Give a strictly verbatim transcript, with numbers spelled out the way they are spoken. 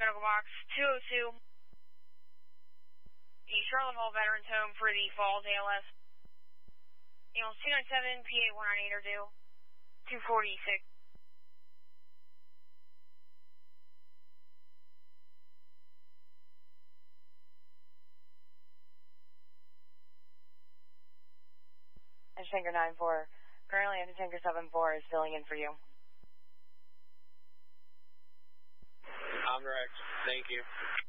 medical box two oh two, the Charlotte Hall Veterans Home for the Falls A L S. Animals two ninety-seven, P A one ninety-eight are due, two forty-six. Anti-Tanker nine four. Currently, Anti-Tanker seven four is filling in for you. I'm direct. Thank you.